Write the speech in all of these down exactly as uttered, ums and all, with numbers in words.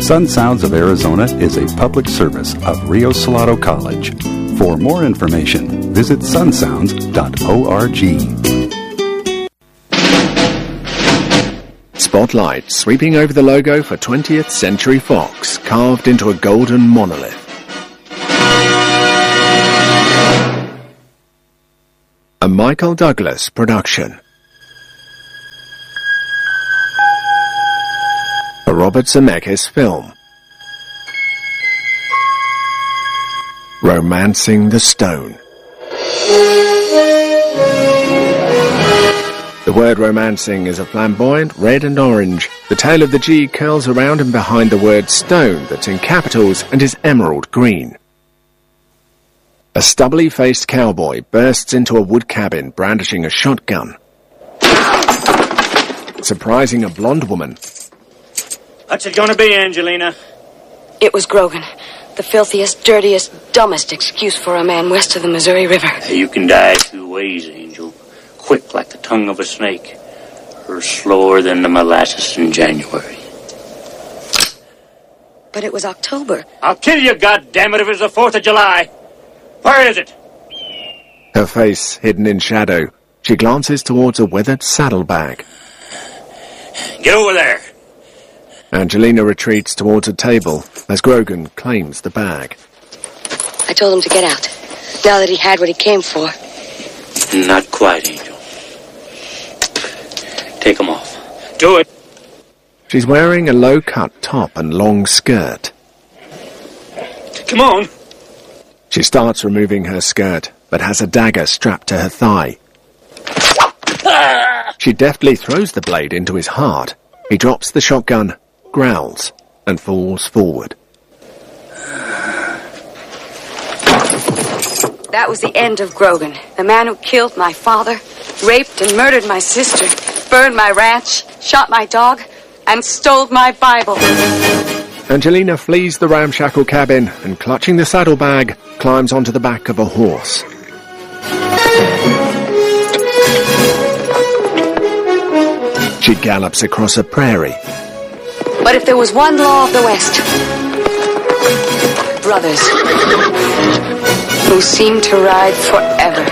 Sun Sounds of Arizona is a public service of Rio Salado College. For more information, visit sun sounds dot org. Spotlight sweeping over the logo for twentieth Century Fox, carved into a golden monolith. A Michael Douglas production. A Robert Zemeckis film. Romancing the Stone. The word romancing is a flamboyant red and orange. The tail of the G curls around and behind the word stone that's in capitals and is emerald green. A stubbly-faced cowboy bursts into a wood cabin brandishing a shotgun, surprising a blonde woman. What's it gonna be, Angelina? It was Grogan. The filthiest, dirtiest, dumbest excuse for a man west of the Missouri River. You can die two ways, Angel. Quick like the tongue of a snake, or slower than the molasses in January. But it was October. I'll kill you, goddammit, if it's the fourth of July. Where is it? Her face hidden in shadow, she glances towards a weathered saddlebag. Get over there. Angelina retreats towards a table as Grogan claims the bag. I told him to get out, now that he had what he came for. Not quite, Angel. Take them off. Do it. She's wearing a low-cut top and long skirt. Come on. She starts removing her skirt, but has a dagger strapped to her thigh. She deftly throws the blade into his heart. He drops the shotgun, growls, and falls forward. That was the end of Grogan, the man who killed my father, raped and murdered my sister, burned my ranch, shot my dog, and stole my Bible. Angelina flees the ramshackle cabin and, clutching the saddlebag, climbs onto the back of a horse. She gallops across a prairie. But if there was one law of the West, brothers who seemed to ride forever.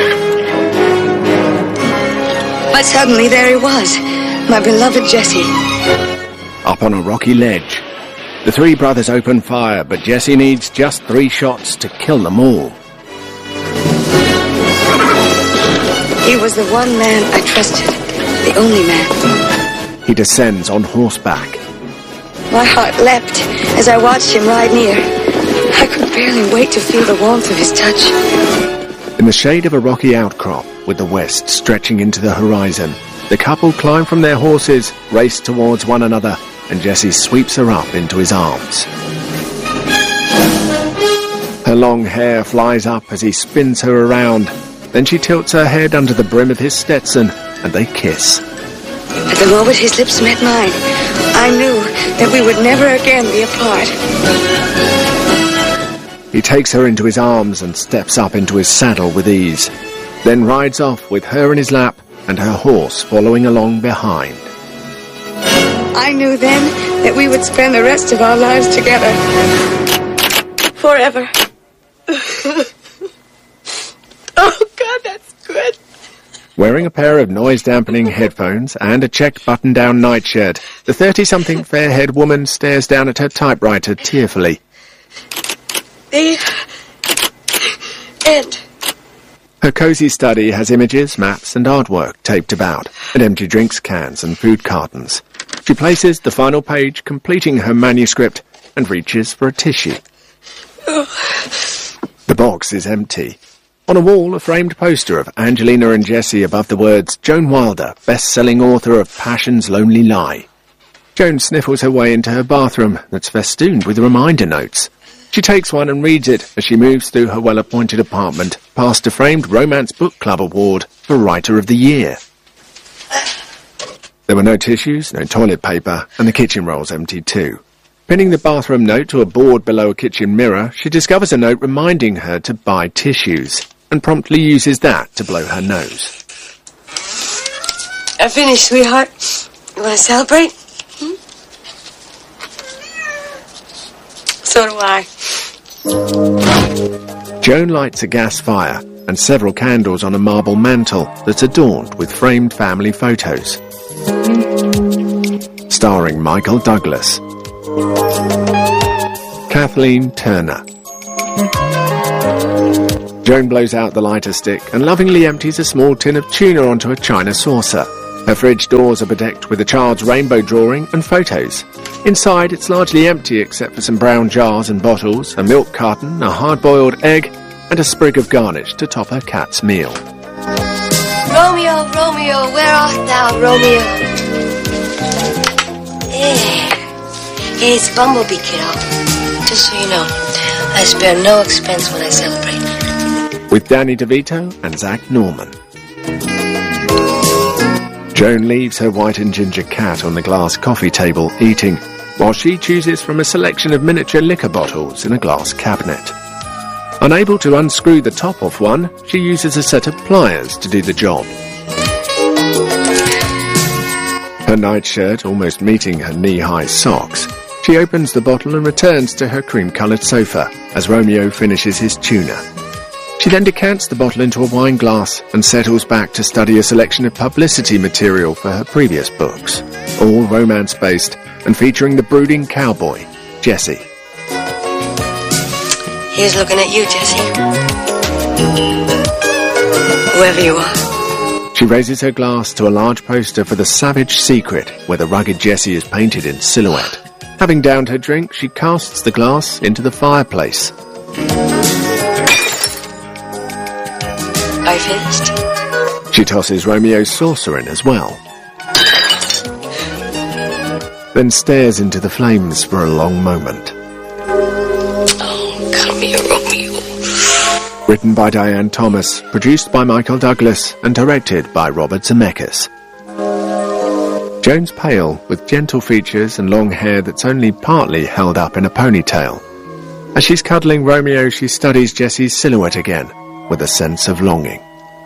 But suddenly there he was, my beloved Jesse. Up on a rocky ledge, the three brothers open fire, but Jesse needs just three shots to kill them all. He was the one man I trusted, the only man. He descends on horseback. My heart leapt as I watched him ride near. I could barely wait to feel the warmth of his touch. In the shade of a rocky outcrop, with the west stretching into the horizon, the couple climb from their horses, race towards one another, and Jesse sweeps her up into his arms. Her long hair flies up as he spins her around. Then she tilts her head under the brim of his Stetson, and they kiss. At the moment his lips met mine, I knew that we would never again be apart. He takes her into his arms and steps up into his saddle with ease, then rides off with her in his lap and her horse following along behind. I knew then that we would spend the rest of our lives together. Forever. Oh, God, that's good. Wearing a pair of noise-dampening headphones and a checked button-down nightshirt, the thirty-something fair-haired woman stares down at her typewriter tearfully. The end. Her cosy study has images, maps and artwork taped about, and empty drinks cans and food cartons. She places the final page, completing her manuscript, and reaches for a tissue. The box is empty. On a wall, a framed poster of Angelina and Jesse above the words, Joan Wilder, best-selling author of Passion's Lonely Lie. Joan sniffles her way into her bathroom that's festooned with reminder notes. She takes one and reads it as she moves through her well-appointed apartment, past a framed Romance Book Club award for Writer of the Year. There were no tissues, no toilet paper, and the kitchen rolls empty too. Pinning the bathroom note to a board below a kitchen mirror, she discovers a note reminding her to buy tissues, and promptly uses that to blow her nose. I finished, sweetheart. You want to celebrate? Hmm? So do I. Joan lights a gas fire and several candles on a marble mantel that's adorned with framed family photos. Starring Michael Douglas. Kathleen Turner. Joan blows out the lighter stick and lovingly empties a small tin of tuna onto a china saucer. Her fridge doors are bedecked with a child's rainbow drawing and photos. Inside, it's largely empty except for some brown jars and bottles, a milk carton, a hard-boiled egg, and a sprig of garnish to top her cat's meal. Romeo, Romeo, where art thou, Romeo? Eh, it's Bumblebee, kiddo. Just so you know, I spare no expense when I celebrate. With Danny DeVito and Zach Norman. Joan leaves her white and ginger cat on the glass coffee table eating, while she chooses from a selection of miniature liquor bottles in a glass cabinet. Unable to unscrew the top off one, she uses a set of pliers to do the job. Her nightshirt almost meeting her knee-high socks, she opens the bottle and returns to her cream-coloured sofa as Romeo finishes his tuna. She then decants the bottle into a wine glass and settles back to study a selection of publicity material for her previous books, all romance-based and featuring the brooding cowboy, Jesse. He's looking at you, Jesse. Whoever you are. She raises her glass to a large poster for The Savage Secret, where the rugged Jesse is painted in silhouette. Having downed her drink, she casts the glass into the fireplace. I finished. She tosses Romeo's saucer in as well. Then stares into the flames for a long moment. Oh, come here, Romeo. Written by Diane Thomas, produced by Michael Douglas, and directed by Robert Zemeckis. Joan's pale, with gentle features and long hair that's only partly held up in a ponytail. As she's cuddling Romeo, she studies Jesse's silhouette again, with a sense of longing.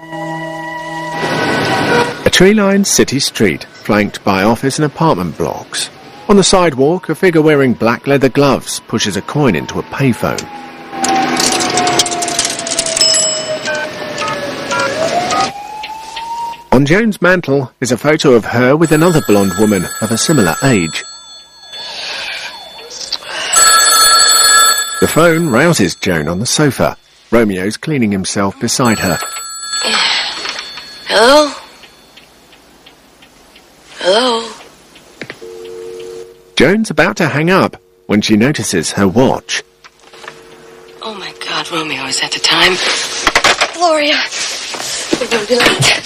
A tree-lined city street, flanked by office and apartment blocks. On the sidewalk, a figure wearing black leather gloves pushes a coin into a payphone. On Joan's mantel is a photo of her with another blonde woman of a similar age. The phone rouses Joan on the sofa. Romeo's cleaning himself beside her. Hello? Hello? Joan's about to hang up when she notices her watch. Oh my God, Romeo, is that the time? Gloria, we're going to be late.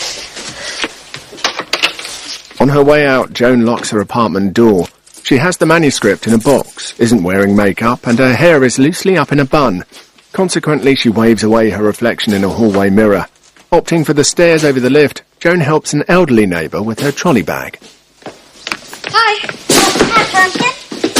On her way out, Joan locks her apartment door. She has the manuscript in a box, isn't wearing makeup, and her hair is loosely up in a bun. Consequently, she waves away her reflection in a hallway mirror. Opting for the stairs over the lift, Joan helps an elderly neighbour with her trolley bag. Hi. Hi, Pumpkin.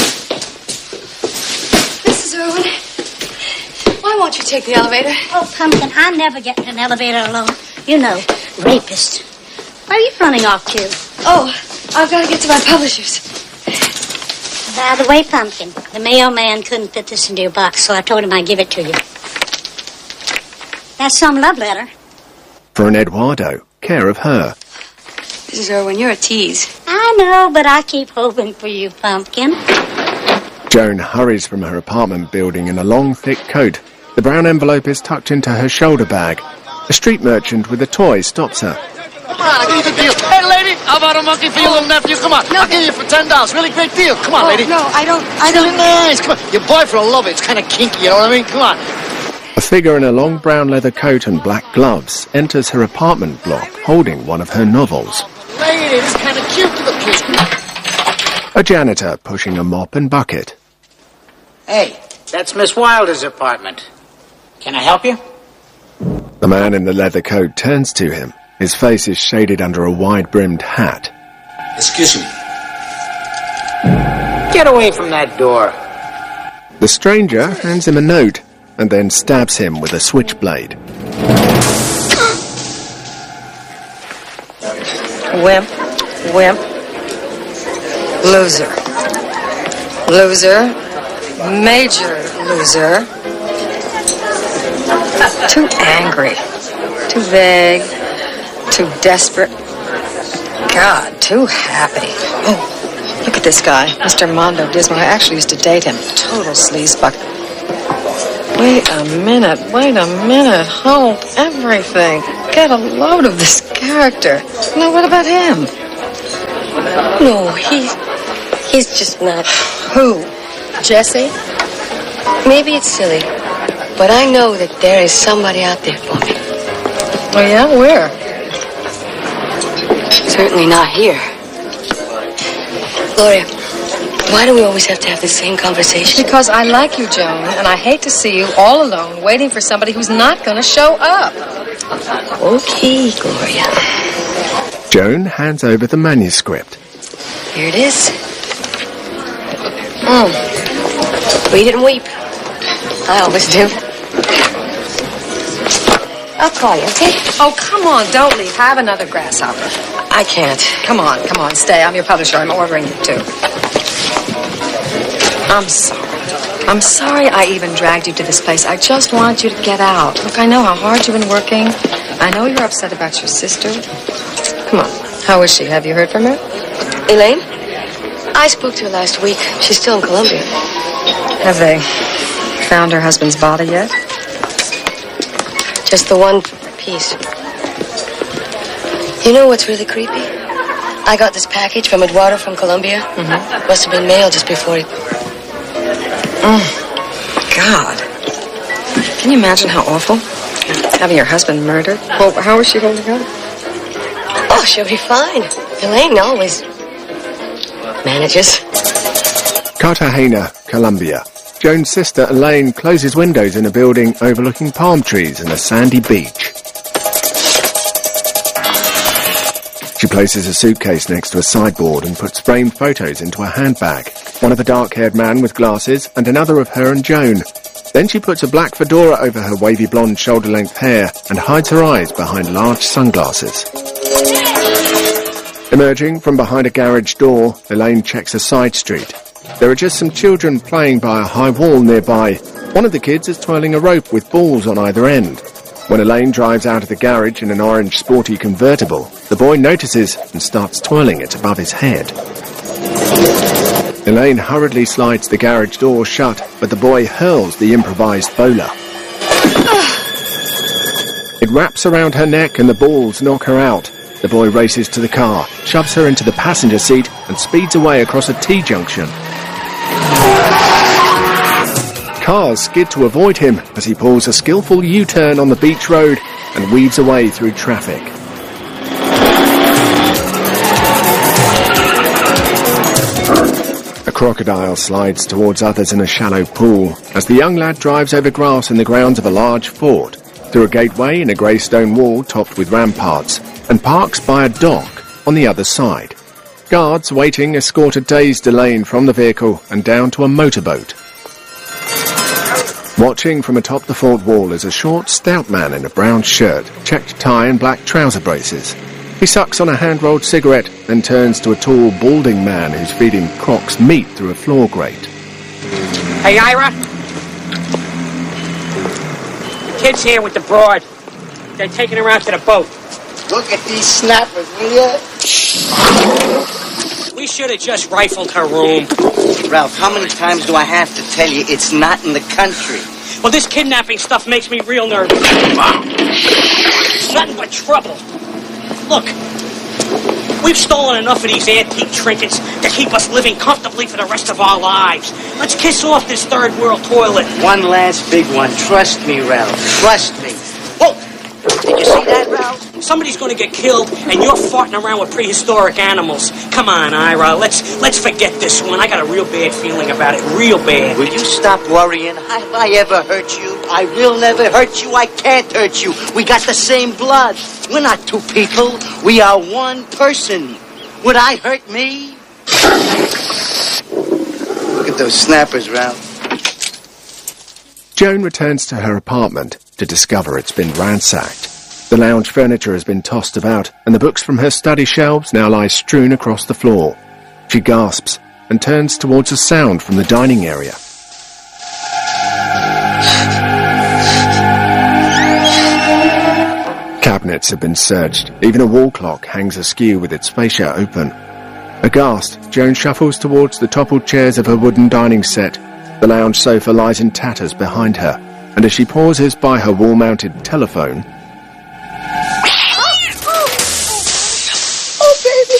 Missus Irwin, why won't you take the elevator? Oh, Pumpkin, I never get in an elevator alone. You know, rapist. Where are you running off to? Oh, I've got to get to my publisher's. By the way, Pumpkin, the mailman couldn't fit this into your box, so I told him I'd give it to you. That's some love letter. For an Eduardo, care of her. Missus Irwin, you're a tease. I know, but I keep hoping for you, Pumpkin. Joan hurries from her apartment building in a long, thick coat. The brown envelope is tucked into her shoulder bag. A street merchant with a toy stops her. Come on, I'll give you a good deal. Hey, lady, how about a monkey for your little nephew? Come on, No, I'll give you for ten dollars. Really great deal. Come on, Oh, lady. no, I don't, I It's don't... really nice. Come on. Your boyfriend will love it. It's kind of kinky, you know what I mean? Come on. A figure in a long brown leather coat and black gloves enters her apartment block, holding one of her novels. Lady, this is kind of cute. Look, kids. A janitor pushing a mop and bucket. Hey, that's Miss Wilder's apartment. Can I help you? The man in the leather coat turns to him. His face is shaded under a wide-brimmed hat. Excuse me. Get away from that door. The stranger hands him a note and then stabs him with a switchblade. Wimp. Wimp. Loser. Loser. major loser. Too angry. Too vague. Too desperate. God, too happy. Oh, look at this guy, Mister Mondo Dismo. I actually used to date him. Total sleazebuck. Wait a minute, wait a minute. Hold everything. Get a load of this character. Now, what about him? No, he's... he's just not... Who? Jesse? Maybe it's silly, but I know that there is somebody out there for me. Oh, yeah? Where? Certainly not here. Gloria, why do we always have to have the same conversation? Because I like you, Joan, and I hate to see you all alone waiting for somebody who's not going to show up. Okay, Gloria. Joan hands over the manuscript. Here it is. Mm. Read it and weep. I always do. I'll call you, okay? Oh, come on, don't leave. Have another grasshopper. I can't. Come on, come on, stay. I'm your publisher. I'm ordering you, too. I'm sorry. I'm sorry I even dragged you to this place. I just wanted you to get out. Look, I know how hard you've been working. I know you're upset about your sister. Come on. How is she? Have you heard from her? Elaine? I spoke to her last week. She's still in Colombia. Have they found her husband's body yet? Just the one piece. You know what's really creepy? I got this package from Eduardo from Colombia. Mm-hmm. Must have been mailed just before he... Mm. God. Can you imagine how awful? Having your husband murdered? Well, how is she holding up? Oh, she'll be fine. Elaine always manages. Cartagena, Colombia. Joan's sister Elaine closes windows in a building overlooking palm trees and a sandy beach. She places a suitcase next to a sideboard and puts framed photos into a handbag. One of a dark-haired man with glasses and another of her and Joan. Then she puts a black fedora over her wavy blonde shoulder-length hair and hides her eyes behind large sunglasses. Emerging from behind a garage door, Elaine checks a side street. There are just some children playing by a high wall nearby. One of the kids is twirling a rope with balls on either end. When Elaine drives out of the garage in an orange sporty convertible, the boy notices and starts twirling it above his head. Elaine hurriedly slides the garage door shut, but the boy hurls the improvised bowler. It wraps around her neck and the balls knock her out. The boy races to the car, shoves her into the passenger seat and speeds away across a T-junction. Cars skid to avoid him as he pulls a skillful U-turn on the beach road and weaves away through traffic. A crocodile slides towards others in a shallow pool as the young lad drives over grass in the grounds of a large fort, through a gateway in a grey stone wall topped with ramparts, and parks by a dock on the other side. Guards waiting escort a dazed Elaine from the vehicle and down to a motorboat. Watching from atop the fort wall is a short, stout man in a brown shirt, checked tie and black trouser braces. He sucks on a hand-rolled cigarette, then turns to a tall, balding man who's feeding crocs meat through a floor grate. Hey, Ira? Kid's here with the broad. They're taking her out to the boat. Look at these snappers, will ya? We should have just rifled her room. Ralph, how many times do I have to tell you it's not in the country? Well, this kidnapping stuff makes me real nervous. It's nothing but trouble. Look, we've stolen enough of these antique trinkets to keep us living comfortably for the rest of our lives. Let's kiss off this third world toilet. One last big one. Trust me, Ralph. Trust me. Whoa! Did you see that, Ralph? Somebody's going to get killed, and you're farting around with prehistoric animals. Come on, Ira, let's let's forget this one. I got a real bad feeling about it, real bad. Will you stop worrying? Have I ever hurt you? I will never hurt you. I can't hurt you. We got the same blood. We're not two people. We are one person. Would I hurt me? Look at those snappers, Ralph. Joan returns to her apartment to discover it's been ransacked. The lounge furniture has been tossed about, and the books from her study shelves now lie strewn across the floor. She gasps and turns towards a sound from the dining area. cabinets have been searched. Even a wall clock hangs askew with its fascia open. Aghast, Joan shuffles towards the toppled chairs of her wooden dining set. The lounge sofa lies in tatters behind her, and as she pauses by her wall-mounted telephone... Oh, baby!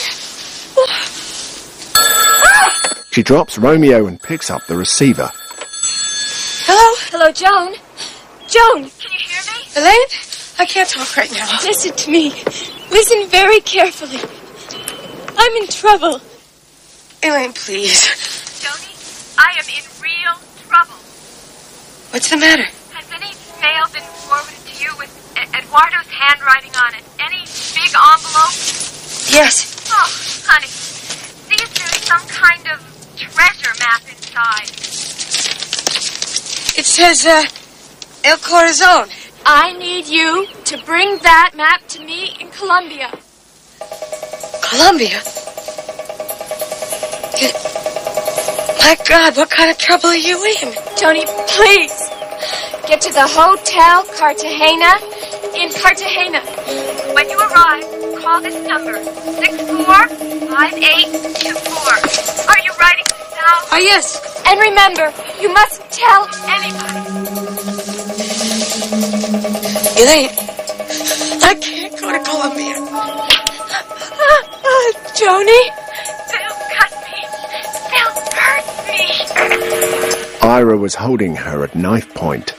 She drops Romeo and picks up the receiver. Hello? Hello, Joan. Joan! Can you hear me? Elaine? I can't talk right now. Listen to me. Listen very carefully. I'm in trouble. Elaine, please. Joni, I am in real trouble. What's the matter? Has any mail been forwarded to you with Eduardo's handwriting on it? Any big envelope? Yes. Oh, honey. See if there's some kind of treasure map inside. It says, uh, El Corazon. I need you to bring that map to me in Colombia. Colombia? It, my God, what kind of trouble are you in? Joni, please. Get to the Hotel Cartagena in Cartagena. When you arrive, call this number, six four five eight two four. Are you writing this down? Ah, yes. And remember, you mustn't tell anybody. Elaine, I can't go to Colombia. Uh, Joni? They'll cut me. They'll hurt me. Ira was holding her at knife point.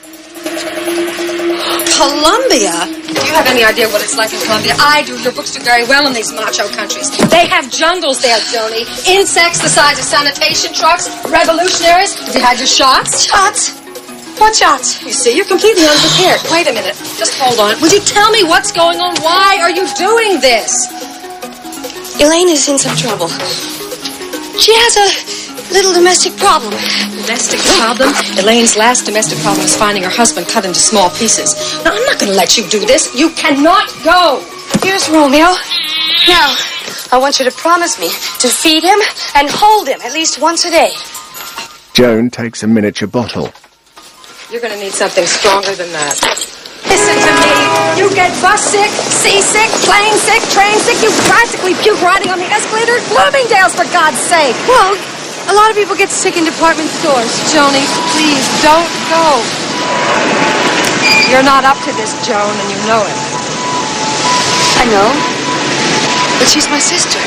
Colombia? Do you have any idea what it's like in Colombia? I do. Your books do very well in these macho countries. They have jungles there, Joni. Insects the size of sanitation trucks. Revolutionaries. Have you had your shots? Shots? What shots? You see, you're completely unprepared. Wait a minute. Just hold on. Would you tell me what's going on? Why are you doing this? Elaine is in some trouble. She has a little domestic problem. Domestic problem? Elaine's last domestic problem is finding her husband cut into small pieces. Now, I'm not going to let you do this. You cannot go. Here's Romeo. Now, I want you to promise me to feed him and hold him at least once a day. Joan takes a miniature bottle. You're going to need something stronger than that. Listen to me. You get bus sick, seasick, plane sick, train sick. You practically puke riding on the escalator at Bloomingdale's, for God's sake. Well, a lot of people get sick in department stores. Joni, please, don't go. You're not up to this, Joan, and you know it. I know. But she's my sister.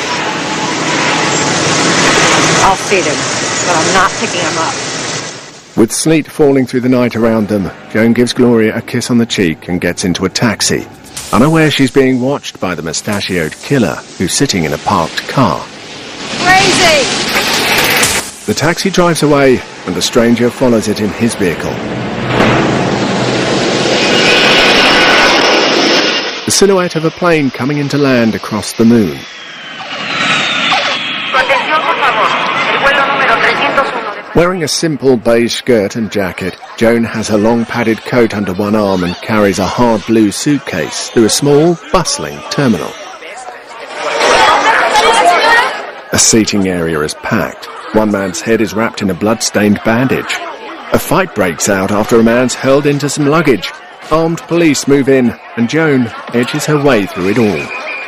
I'll feed him, but I'm not picking him up. With sleet falling through the night around them, Joan gives Gloria a kiss on the cheek and gets into a taxi, unaware she's being watched by the mustachioed killer who's sitting in a parked car. Crazy! The taxi drives away and the stranger follows it in his vehicle. The silhouette of a plane coming into land across the moon. Wearing a simple beige skirt and jacket, Joan has her long padded coat under one arm and carries a hard blue suitcase through a small, bustling terminal. A seating area is packed. One man's head is wrapped in a blood-stained bandage. A fight breaks out after a man's hurled into some luggage. Armed police move in, and Joan edges her way through it all.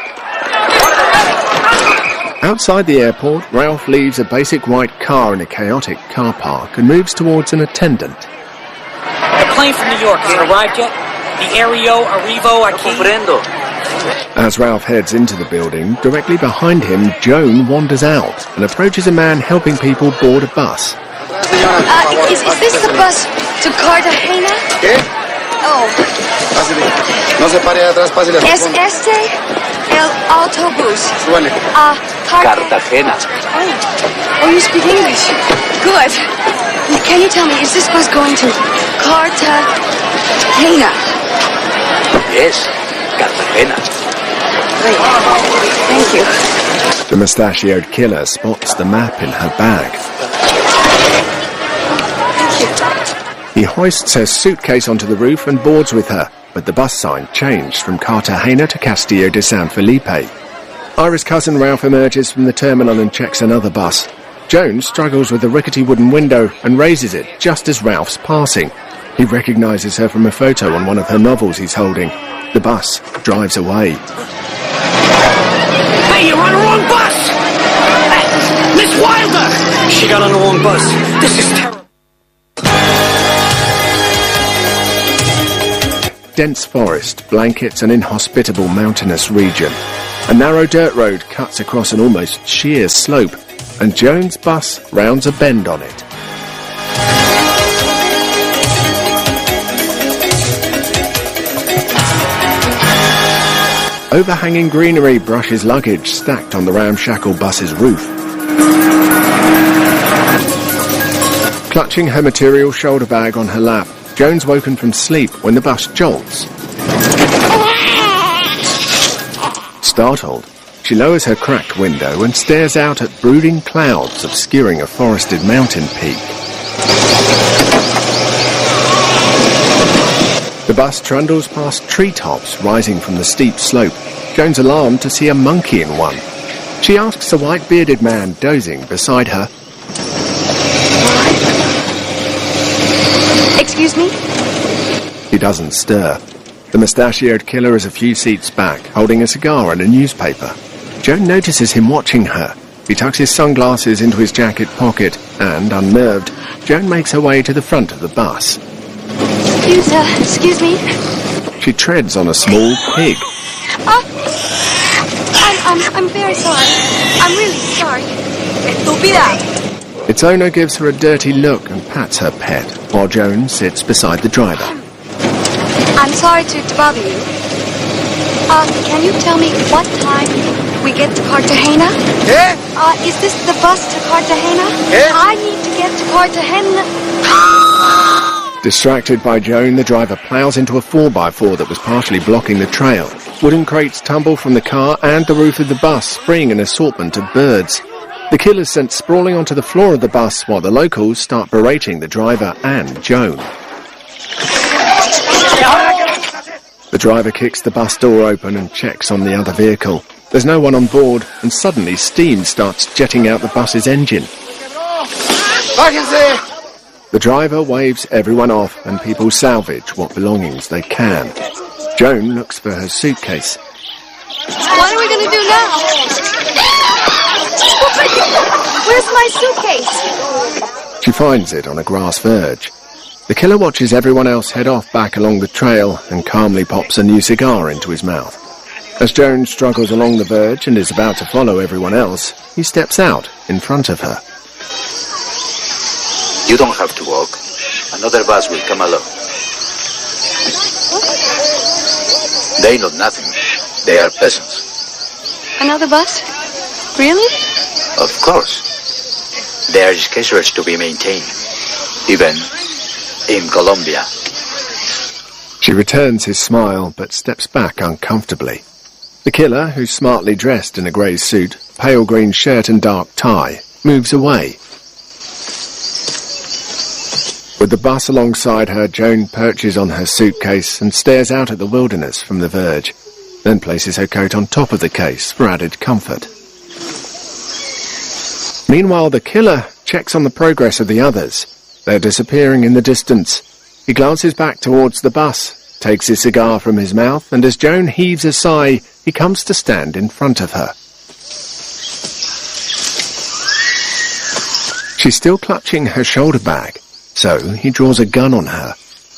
Outside the airport, Ralph leaves a basic white car in a chaotic car park and moves towards an attendant. The plane from New York, has it arrived yet? The Aereo, Arrivo, Aquí? As Ralph heads into the building, directly behind him, Joan wanders out and approaches a man helping people board a bus. Uh, is, is this the bus to Cartagena? ¿Qué? Oh. Pásale. No se pare atrás, pásale. Es este el autobús. Súbale. Ah, Cartagena. Oh. Oh, you speak English. Good. Can you tell me, is this bus going to Cartagena? Yes, Cartagena. Great. Thank you. The mustachioed killer spots the map in her bag. He hoists her suitcase onto the roof and boards with her, but the bus sign changed from Cartagena to Castillo de San Felipe. Ira's cousin Ralph emerges from the terminal and checks another bus. Jones struggles with the rickety wooden window and raises it just as Ralph's passing. He recognises her from a photo on one of her novels he's holding. The bus drives away. Hey, you're on the wrong bus! Hey, Miss Wilder! She got on the wrong bus. This is terrible. Dense forest blankets an inhospitable mountainous region. A narrow dirt road cuts across an almost sheer slope, and Jones' bus rounds a bend on it. Overhanging greenery brushes luggage stacked on the ramshackle bus's roof. Clutching her material shoulder bag on her lap, Joan's woken from sleep when the bus jolts. Startled, she lowers her cracked window and stares out at brooding clouds obscuring a forested mountain peak. The bus trundles past treetops rising from the steep slope. Joan's alarmed to see a monkey in one. She asks a white-bearded man dozing beside her. Excuse me? He doesn't stir. The mustachioed killer is a few seats back, holding a cigar and a newspaper. Joan notices him watching her. He tucks his sunglasses into his jacket pocket and, unnerved, Joan makes her way to the front of the bus. Excuse, uh, excuse me? She treads on a small pig. Uh, I'm, I'm, I'm very sorry. I'm really sorry. Estúpida! Its owner gives her a dirty look and pats her pet, while Joan sits beside the driver. I'm sorry to, to bother you. Uh, can you tell me what time we get to Cartagena? Yeah? Uh, is this the bus to Cartagena? Yeah? I need to get to Cartagena. Distracted by Joan, the driver ploughs into a four by four that was partially blocking the trail. Wooden crates tumble from the car and the roof of the bus, spraying an assortment of birds. The killer's sent sprawling onto the floor of the bus while the locals start berating the driver and Joan. The driver kicks the bus door open and checks on the other vehicle. There's no one on board, and suddenly steam starts jetting out the bus's engine. The driver waves everyone off and people salvage what belongings they can. Joan looks for her suitcase. What are we going to do now? Where's my suitcase? She finds it on a grass verge. The killer watches everyone else head off back along the trail and calmly pops a new cigar into his mouth. As Joan struggles along the verge and is about to follow everyone else, he steps out in front of her. You don't have to walk. Another bus will come along. They know nothing. They are peasants. Another bus? Really? Of course. There is schedules to be maintained. Even in Colombia. She returns his smile, but steps back uncomfortably. The killer, who's smartly dressed in a grey suit, pale green shirt and dark tie, moves away. With the bus alongside her, Joan perches on her suitcase and stares out at the wilderness from the verge, then places her coat on top of the case for added comfort. Meanwhile, the killer checks on the progress of the others. They're disappearing in the distance. He glances back towards the bus, takes his cigar from his mouth, and as Joan heaves a sigh, he comes to stand in front of her. She's still clutching her shoulder bag, so he draws a gun on her.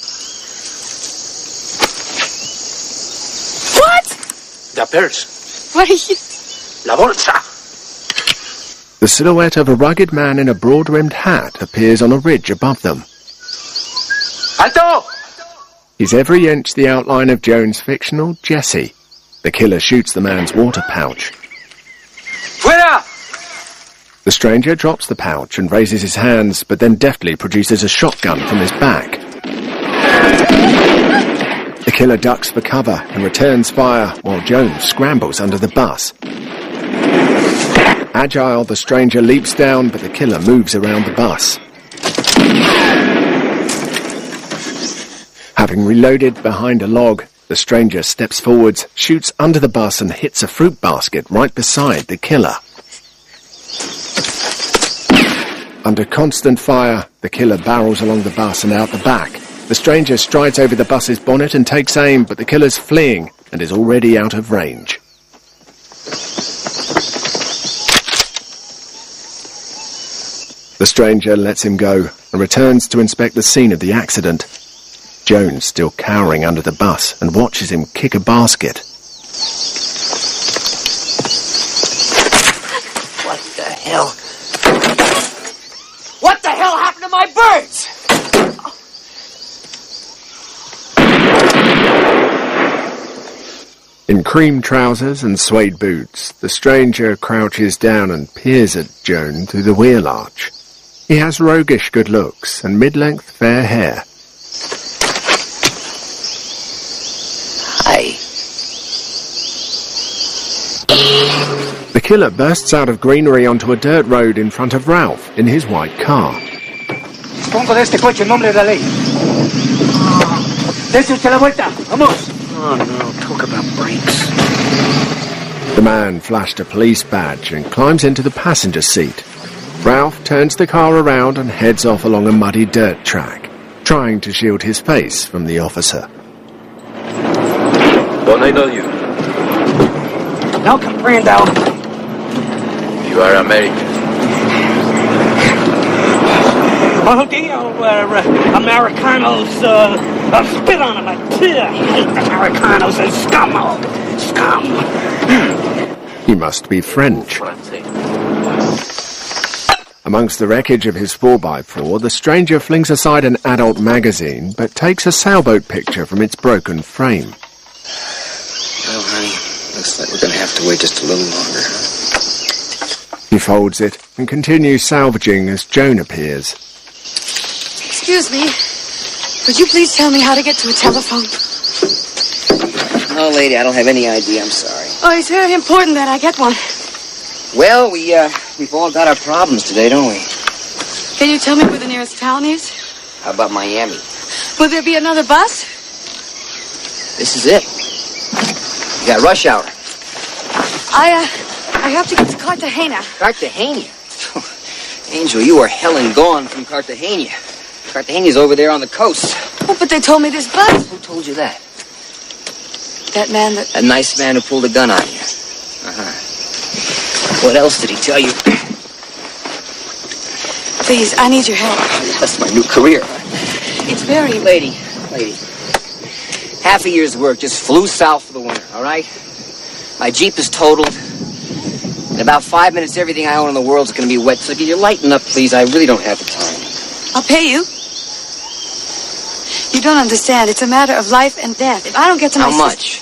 What? The purse. What are you... La bolsa. The silhouette of a rugged man in a broad-rimmed hat appears on a ridge above them. Alto! He's every inch the outline of Joan's fictional Jesse. The killer shoots the man's water pouch. Fuera! The stranger drops the pouch and raises his hands, but then deftly produces a shotgun from his back. The killer ducks for cover and returns fire while Joan scrambles under the bus. Agile, the stranger leaps down, but the killer moves around the bus. Having reloaded behind a log, the stranger steps forwards, shoots under the bus and hits a fruit basket right beside the killer. Under constant fire, the killer barrels along the bus and out the back. The stranger strides over the bus's bonnet and takes aim, but the killer's fleeing and is already out of range. The stranger lets him go and returns to inspect the scene of the accident. Joan, still cowering under the bus, and watches him kick a basket. What the hell? What the hell happened to my birds? In cream trousers and suede boots, the stranger crouches down and peers at Joan through the wheel arch. He has roguish good looks and mid-length fair hair. Hi. The killer bursts out of greenery onto a dirt road in front of Ralph in his white car. Pongo de este coche en nombre de la ley. Dese usted la vuelta. Vamos. Oh no, talk about brakes. The man flashed a police badge and climbs into the passenger seat. Ralph turns the car around and heads off along a muddy dirt track, trying to shield his face from the officer. Don't I know you? No comprendo. You are American. Oh, dear, uh, Americanos, uh, uh, spit on them. I hate Americanos and scum. Scum. He must be French. Amongst the wreckage of his four by four, the stranger flings aside an adult magazine, but takes a sailboat picture from its broken frame. Well, honey, looks like we're going to have to wait just a little longer, huh? He folds it and continues salvaging as Joan appears. Excuse me. Would you please tell me how to get to a telephone? No, lady, I don't have any idea. I'm sorry. Oh, it's very important that I get one. Well, we, uh, we've all got our problems today, don't we? Can you tell me where the nearest town is? How about Miami? Will there be another bus? This is it. You got rush hour. I, uh, I have to get to Cartagena. Cartagena? Angel, you are hell and gone from Cartagena. Cartagena's over there on the coast. Oh, but they told me this bus. Who told you that? That man that... A nice man who pulled a gun on you. Uh-huh. What else did he tell you? Please, I need your help. That's my new career. It's very... Lady, lady. Half a year's work just flew south for the winter, all right? My Jeep is totaled. In about five minutes, everything I own in the world is going to be wet. So can you lighten up, please? I really don't have the time. I'll pay you. You don't understand. It's a matter of life and death. If I don't get to my... How much?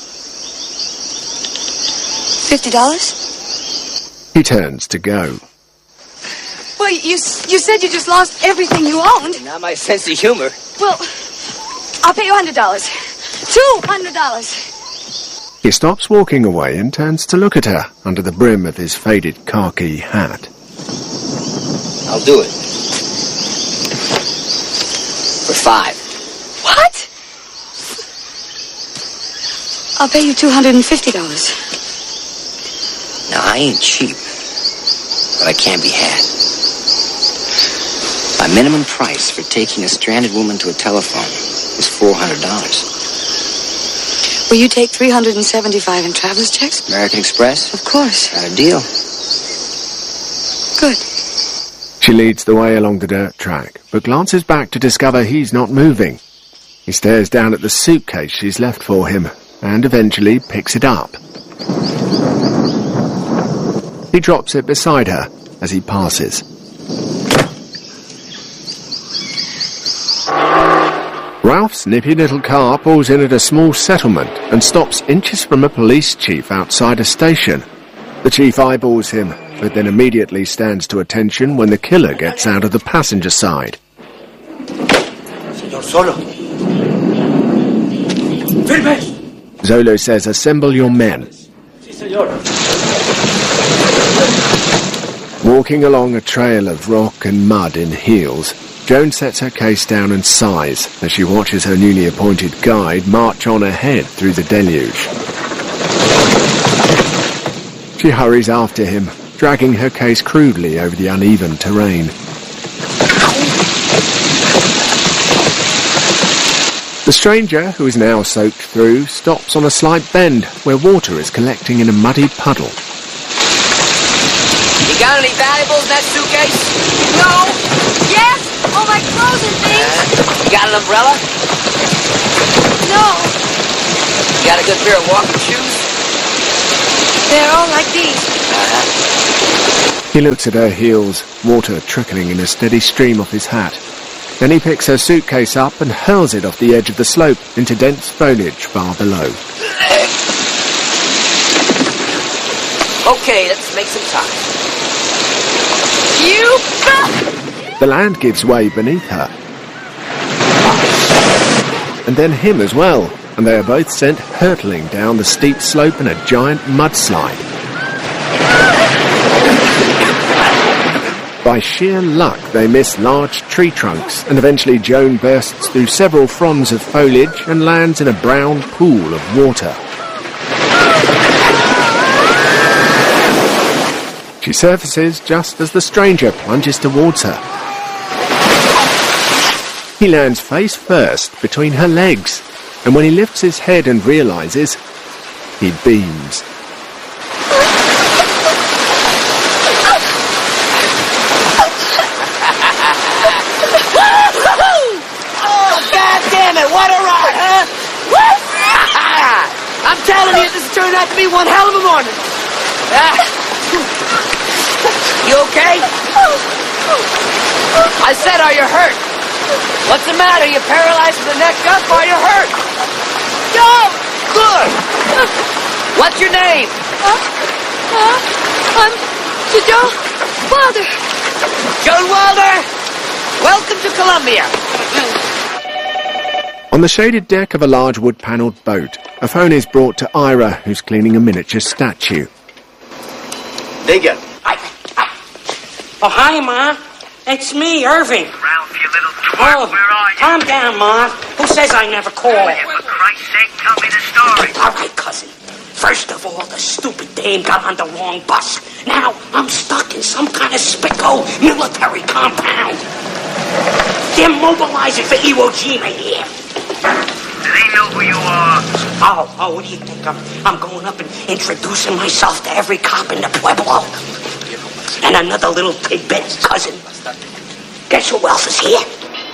Fifty dollars? He turns to go. Well, you you said you just lost everything you owned. Not my sense of humor. Well, I'll pay you a hundred dollars. Two hundred dollars. He stops walking away and turns to look at her under the brim of his faded khaki hat. I'll do it. For five. What? I'll pay you two hundred and fifty dollars. Now, I ain't cheap, but I can't be had. My minimum price for taking a stranded woman to a telephone is four hundred dollars. Will you take three hundred and seventy-five in traveler's checks? American Express? Of course. Got a deal. Good. She leads the way along the dirt track, but glances back to discover he's not moving. He stares down at the suitcase she's left for him, and eventually picks it up. He drops it beside her as he passes. Ralph's nippy little car pulls in at a small settlement and stops inches from a police chief outside a station. The chief eyeballs him, but then immediately stands to attention when the killer gets out of the passenger side. Señor Solo. Firmes. Zolo says, "Assemble your men." Sí, señor. Walking along a trail of rock and mud in heels, Joan sets her case down and sighs as she watches her newly appointed guide march on ahead through the deluge. She hurries after him, dragging her case crudely over the uneven terrain. The stranger, who is now soaked through, stops on a slight bend where water is collecting in a muddy puddle. You got any valuables in that suitcase? No. Yes. All my clothes and things. Uh, you got an umbrella? No. You got a good pair of walking shoes? They're all like these. Uh-huh. He looks at her heels, water trickling in a steady stream off his hat. Then he picks her suitcase up and hurls it off the edge of the slope into dense foliage far below. Okay, let's make some time. You... The land gives way beneath her. And then him as well, and they are both sent hurtling down the steep slope in a giant mudslide. By sheer luck, they miss large tree trunks, and eventually Joan bursts through several fronds of foliage and lands in a brown pool of water. She surfaces just as the stranger plunges towards her. He lands face first between her legs, and when he lifts his head and realizes, he beams. I'm telling you, this has turned out to be one hell of a morning. Ah. You okay? I said, are you hurt? What's the matter? You paralyzed from the neck up? Are you hurt? No! Good! What's your name? Uh, uh, I'm Joan Wilder. Joan Wilder! Welcome to Columbia. On the shaded deck of a large wood-panelled boat, a phone is brought to Ira, who's cleaning a miniature statue. Digger. I, I, oh, hi, Ma. It's me, Irving. Ralph, you little twerp, Oh, where are you? calm down, Ma. Who says I never call? For Christ's sake, tell me the story. All right, cousin. First of all, the stupid dame got on the wrong bus. Now I'm stuck in some kind of spicko military compound. They're mobilizing for Iwo Jima here. Do they know who you are? Oh, oh, what do you think? I'm, I'm going up and introducing myself to every cop in the Pueblo. And another little pig-bit cousin. Guess who else is here?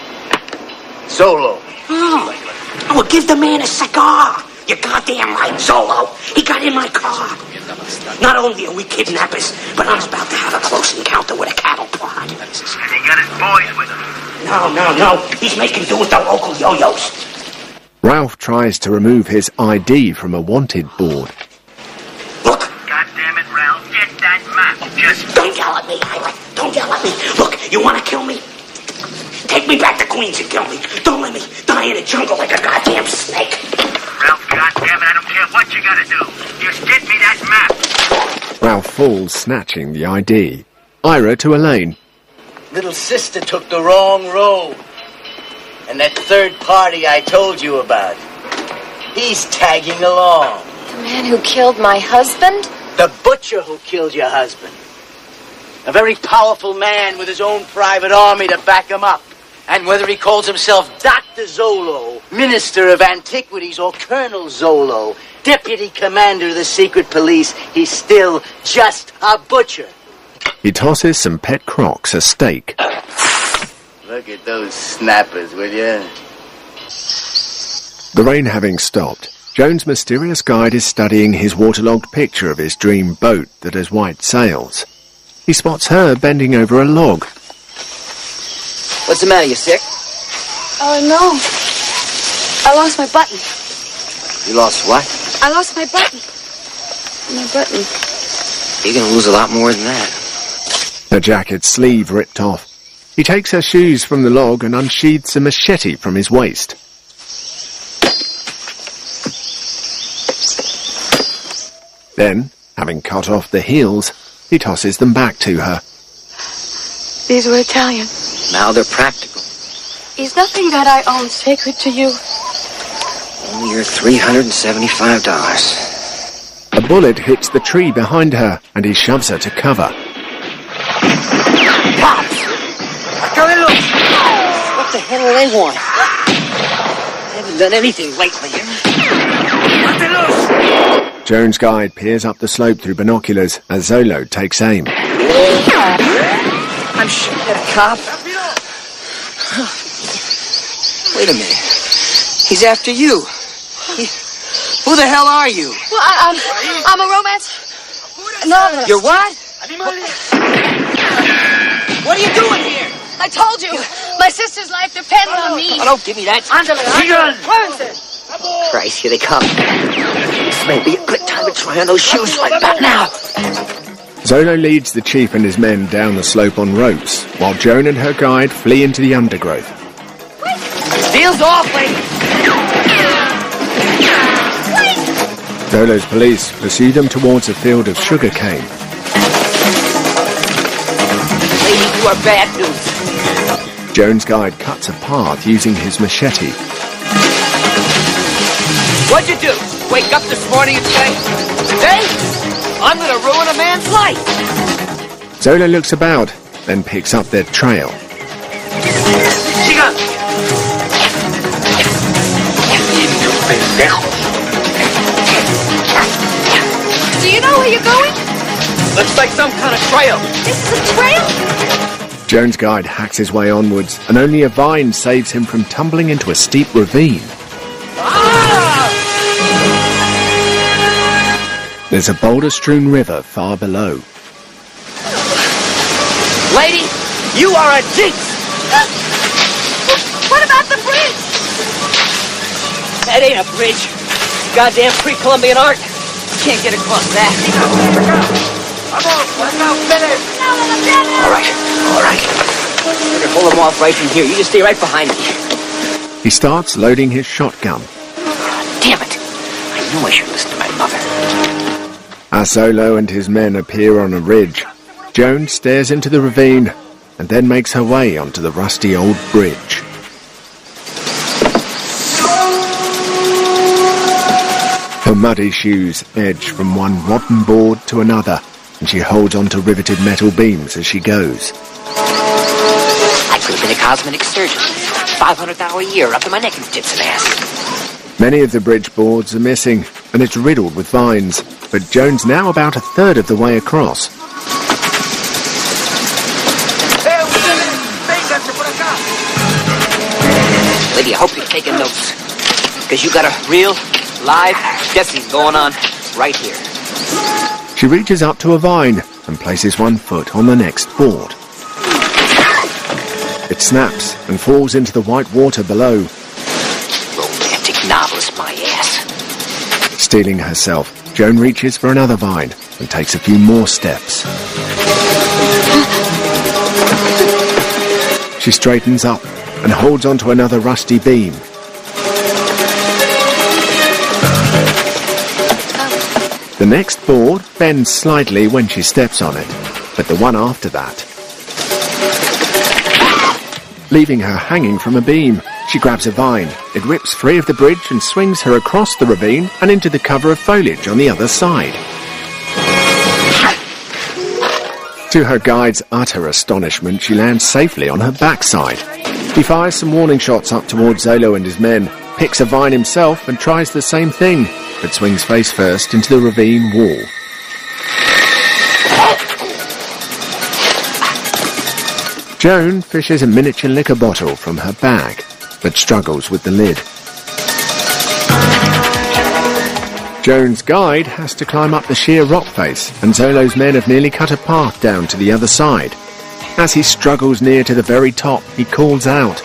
Solo. Oh, I will give the man a cigar. You're goddamn right, Solo. He got in my car. Not only are we kidnappers, but I'm about to have a close encounter with a cattle prod. And he got his boys with him. No, no, no. He's making do with the local yo-yos. Ralph tries to remove his I D from a wanted board. Look. God damn it, Ralph. Get that map. Just... Don't yell at me, Ira. Don't yell at me. Look, you want to kill me? Take me back to Queens and kill me. Don't let me die in the jungle like a goddamn snake. Ralph, goddammit, I don't care what you gotta do. Just get me that map. Ralph falls, snatching the I D. Ira to Elaine. Little sister took the wrong road. And that third party I told you about, he's tagging along. The man who killed my husband? The butcher who killed your husband. A very powerful man with his own private army to back him up. And whether he calls himself Doctor Zolo, Minister of Antiquities, or Colonel Zolo, Deputy Commander of the Secret Police, he's still just a butcher. He tosses some pet crocs a steak. Look at those snappers, will you? The rain having stopped, Joan's mysterious guide is studying his waterlogged picture of his dream boat that has white sails. He spots her bending over a log. What's the matter, you sick? Oh, no. I lost my button. You lost what? I lost my button. My button. You're gonna lose a lot more than that. Her jacket sleeve ripped off. He takes her shoes from the log and unsheathes a machete from his waist. Then, having cut off the heels, he tosses them back to her. These were Italian. Now they're practical. Is nothing that I own sacred to you? Only your three hundred seventy-five dollars. A bullet hits the tree behind her, and he shoves her to cover. Cops! Turn it loose! What the hell do they want? haven't done anything lately. Joan's guide peers up the slope through binoculars as Zolo takes aim. I'm shooting at a cop. Wait a minute. He's after you. He, who the hell are you? Well, I, I'm, I'm a romance novelist. You're what? What are you doing here? I told you, my sister's life depends on me. Oh, don't give me that. Ándale, ándale. Muévense. Christ, here they come. This may be a good time to try on those shoes right about now. Zolo leads the chief and his men down the slope on ropes, while Joan and her guide flee into the undergrowth. Deal's off, lady. Zolo's police pursue them towards a field of sugar cane. Lady, you are bad news. Joan's guide cuts a path using his machete. What'd you do? Wake up this morning and say, today, I'm gonna ruin a man's life. Zolo looks about, then picks up their trail. Chica! Do you know where you're going? Looks like some kind of trail. This is a trail? Joan's guide hacks his way onwards, and only a vine saves him from tumbling into a steep ravine. Ah! There's a boulder-strewn river far below. Lady, you are a jinx! What about the bridge? That ain't a bridge. Goddamn pre-Columbian art. Can't get across that. All right, all right. We're gonna pull them off right from here. You just stay right behind me. He starts loading his shotgun. Damn it! I knew I should listen to my mother. As Zolo and his men appear on a ridge, Joan stares into the ravine and then makes her way onto the rusty old bridge. Her muddy shoes edge from one rotten board to another, and she holds onto riveted metal beams as she goes. I could have been a cosmetic surgeon. five hundred thousand a year up to my neck in tits and ass. Many of the bridge boards are missing, and it's riddled with vines, but Joan's now about a third of the way across. Lady, I hope you're taking notes, because you got a real, live Jesse going on right here. She reaches up to a vine and places one foot on the next board. It snaps and falls into the white water below. Romantic novelist, my ass. Steeling herself, Joan reaches for another vine and takes a few more steps. She straightens up and holds onto another rusty beam. The next board bends slightly when she steps on it, but the one after that. Leaving her hanging from a beam, she grabs a vine. It rips free of the bridge and swings her across the ravine and into the cover of foliage on the other side. To her guide's utter astonishment, she lands safely on her backside. He fires some warning shots up towards Zolo and his men, picks a vine himself and tries the same thing, but swings face first into the ravine wall. Joan fishes a miniature liquor bottle from her bag, but struggles with the lid. Joan's guide has to climb up the sheer rock face, and Zolo's men have nearly cut a path down to the other side. As he struggles near to the very top, he calls out.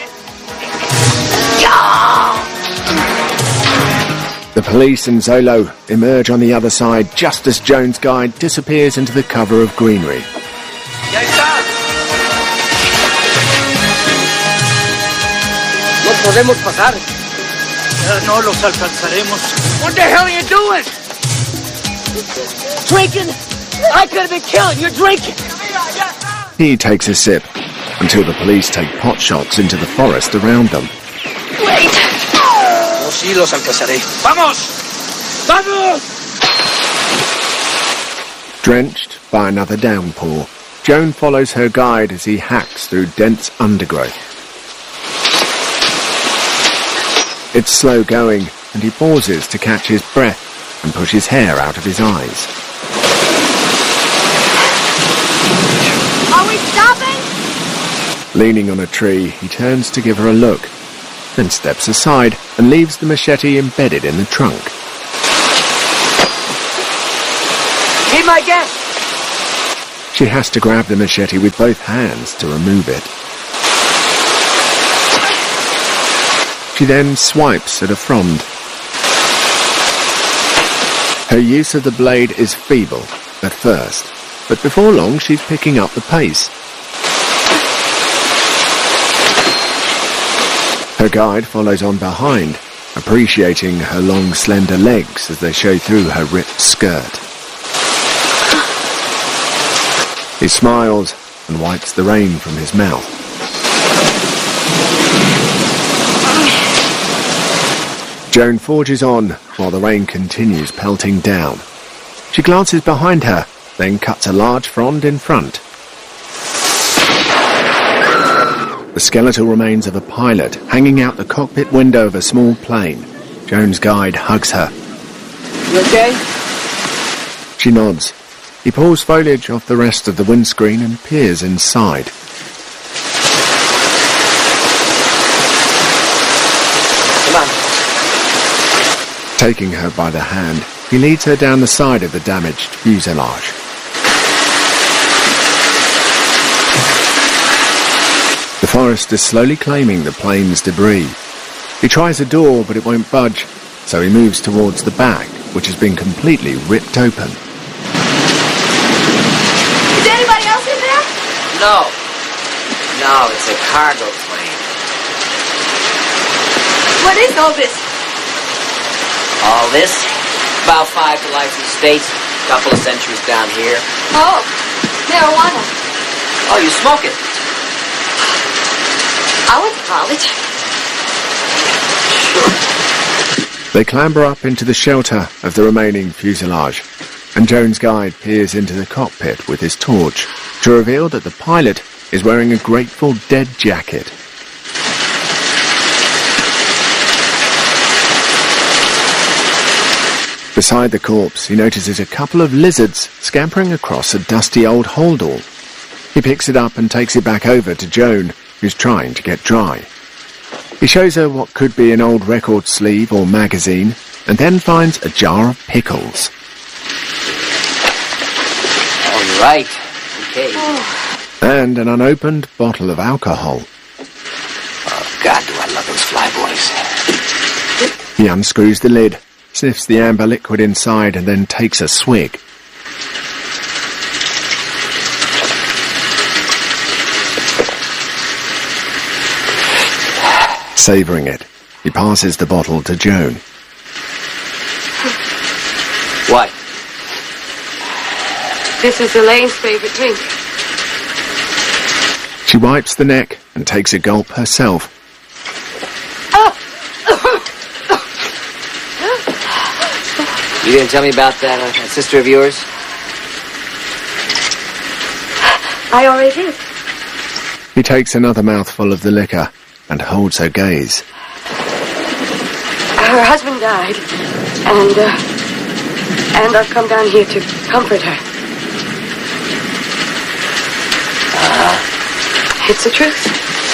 The police and Zolo emerge on the other side just as Joan's guide disappears into the cover of greenery. No podemos pasar. No los alcanzaremos. What the hell are you doing? Drinking? I could have been killing. You're drinking. He takes a sip until the police take pot shots into the forest around them. Wait. No, sí los alcanzaré. Vamos. Vamos. Drenched by another downpour, Joan follows her guide as he hacks through dense undergrowth. It's slow going, and he pauses to catch his breath and push his hair out of his eyes. Are we stopping? Leaning on a tree, he turns to give her a look, then steps aside and leaves the machete embedded in the trunk. Meet my guest! She has to grab the machete with both hands to remove it. She then swipes at a frond. Her use of the blade is feeble at first, but before long she's picking up the pace. Her guide follows on behind, appreciating her long, slender legs as they show through her ripped skirt. He smiles and wipes the rain from his mouth. Joan forges on while the rain continues pelting down. She glances behind her, then cuts a large frond in front. The skeletal remains of a pilot hanging out the cockpit window of a small plane. Joan's guide hugs her. You okay? She nods. He pulls foliage off the rest of the windscreen and peers inside. Come on. Taking her by the hand, he leads her down the side of the damaged fuselage. The forest is slowly claiming the plane's debris. He tries a door, but it won't budge, so he moves towards the back, which has been completely ripped open. Is anybody else in there? No. No, it's a cargo plane. What is all this? All this? About five to life estates, a couple of centuries down here. Oh, marijuana. Oh, you smoke it? I went to college. They clamber up into the shelter of the remaining fuselage, and Joan's guide peers into the cockpit with his torch to reveal that the pilot is wearing a Grateful Dead jacket. Beside the corpse, he notices a couple of lizards scampering across a dusty old holdall. He picks it up and takes it back over to Joan, who's trying to get dry. He shows her what could be an old record sleeve or magazine, and then finds a jar of pickles. All right. Okay. And an unopened bottle of alcohol. Oh, God, do I love those flyboys. He unscrews the lid, sniffs the amber liquid inside, and then takes a swig. Savouring it, he passes the bottle to Joan. What? This is Elaine's favorite drink. She wipes the neck and takes a gulp herself. You didn't tell me about that, uh, that sister of yours? I already did. He takes another mouthful of the liquor and holds her gaze. Her husband died, and, uh, and I've come down here to comfort her. Uh-huh. It's the truth.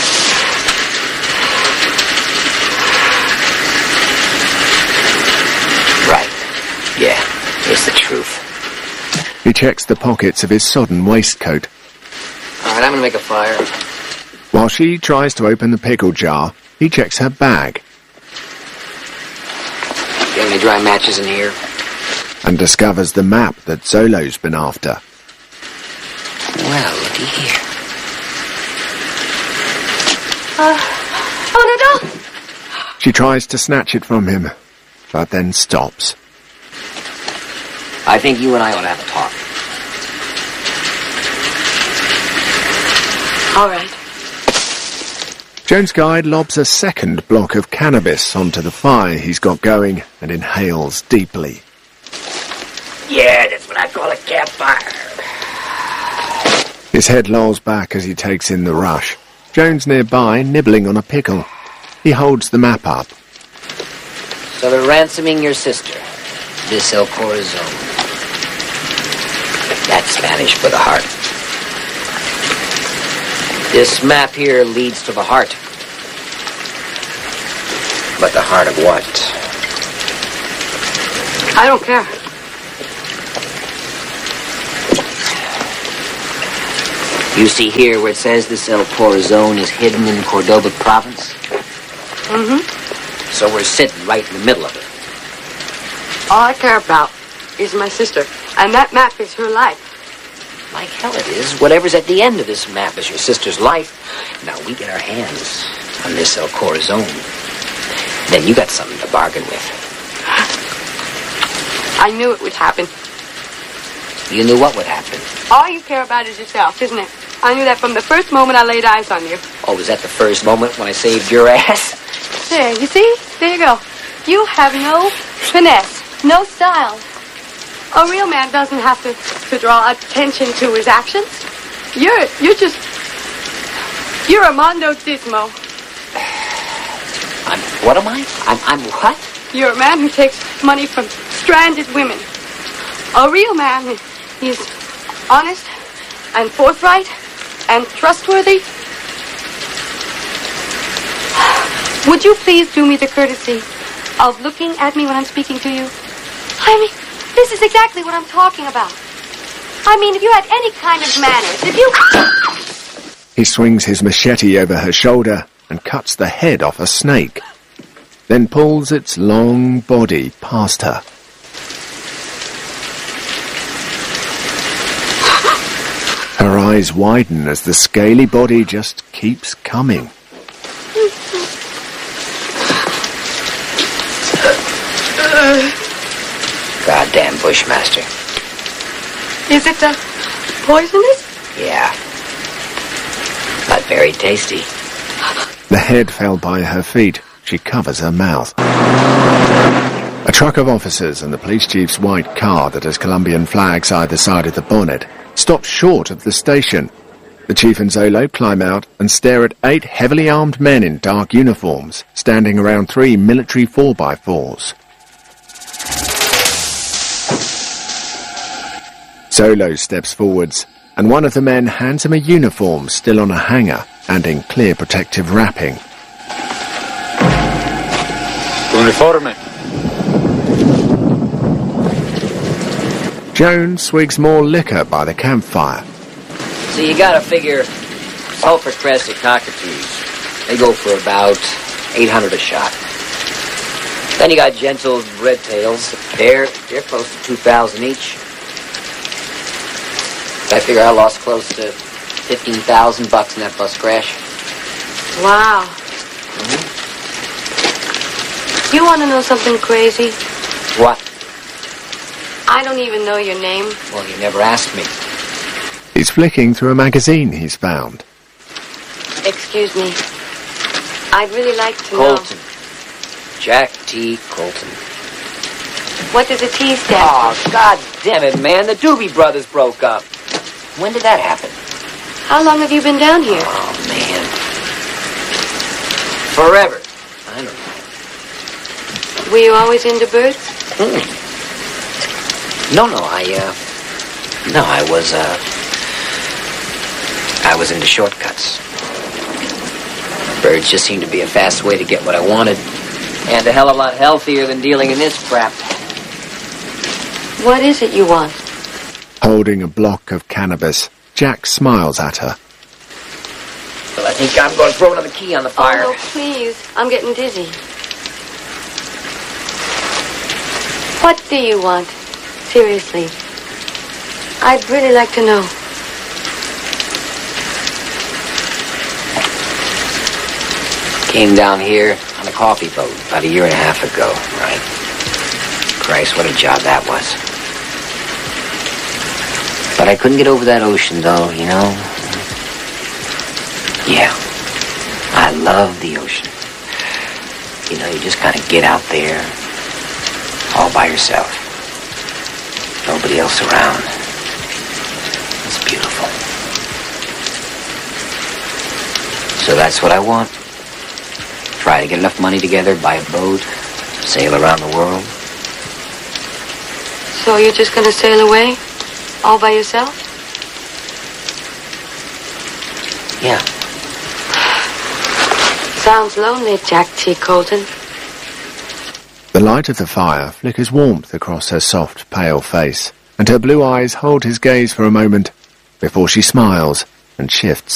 Right. Yeah, it's the truth. He checks the pockets of his sodden waistcoat. All right, I'm gonna make a fire. While she tries to open the pickle jar, he checks her bag. Got any dry matches in here? And discovers the map that Zolo's been after. Well, looky here. Uh, oh, no, don't! She tries to snatch it from him, but then stops. I think you and I ought to have a talk. All right. Joan's guide lobs a second block of cannabis onto the fire he's got going and inhales deeply. Yeah, that's what I call a campfire. His head lolls back as he takes in the rush. Joan's nearby, nibbling on a pickle. He holds the map up. So they're ransoming your sister, this El Corazon. That's Spanish for the heart. This map here leads to the heart. But the heart of what? I don't care. You see here where it says this El Corazon is hidden in Cordoba province? Mm-hmm. So we're sitting right in the middle of it. All I care about is my sister, and that map is her life. Like hell it is. Whatever's at the end of this map is your sister's life. Now we get our hands on this El Corazon. Then you got something to bargain with. I knew it would happen. You knew what would happen. All you care about is yourself, isn't it? I knew that from the first moment I laid eyes on you. Oh, was that the first moment when I saved your ass? There, you see? There you go. You have no finesse, no style. A real man doesn't have to, to draw attention to his actions. You're, you're just... You're Armando Dismo. I'm... What am I? I'm, I'm what? You're a man who takes money from stranded women. A real man is honest and forthright and trustworthy. Would you please do me the courtesy of looking at me when I'm speaking to you? I mean, this is exactly what I'm talking about. I mean, if you had any kind of manners, if you... He swings his machete over her shoulder and cuts the head off a snake, then pulls its long body past her. Her eyes widen as the scaly body just keeps coming. Goddamn Bushmaster. Is it uh, poisonous? Yeah. But very tasty. The head fell by her feet. She covers her mouth. A truck of officers and the police chief's white car that has Colombian flags either side of the bonnet stops short of the station. The chief and Zolo climb out and stare at eight heavily armed men in dark uniforms standing around three military four by fours. Zolo steps forwards, and one of the men hands him a uniform still on a hanger and in clear protective wrapping. Uniforme. Joan swigs more liquor by the campfire. So you gotta figure sulfur crested cockatoos. They go for about eight hundred a shot. Then you got gentle red tails. They're, they're close to two thousand each. I figure I lost close to fifteen thousand bucks in that bus crash. Wow. Mm-hmm. You want to know something crazy? What? I don't even know your name. Well, you never asked me. He's flicking through a magazine he's found. Excuse me. I'd really like to Colton. know. Jack T. Colton. What does the T stand for? Oh, God damn it, man. The Doobie Brothers broke up. When did that happen? How long have you been down here? Oh, man. Forever. I don't know. Were you always into birds? Hmm. No, no, I, uh... No, I was, uh... I was into shortcuts. Birds just seemed to be a fast way to get what I wanted. And a hell of a lot healthier than dealing in this crap. What is it you want? Holding a block of cannabis, Jack smiles at her. Well, I think I'm going to throw another key on the fire. Oh, no, please. I'm getting dizzy. What do you want? Seriously. I'd really like to know. Came down here on a coffee boat about a year and a half ago, right? Christ, what a job that was. But I couldn't get over that ocean, though, you know? Yeah. I love the ocean. You know, you just kind of get out there all by yourself. Nobody else around. It's beautiful. So that's what I want. Try to get enough money together, buy a boat, Sail around the world. So you're just gonna sail away? All by yourself? Yeah. Sounds lonely, Jack T. Colton. The light of the fire flickers warmth across her soft, pale face, and her blue eyes hold his gaze for a moment before she smiles and shifts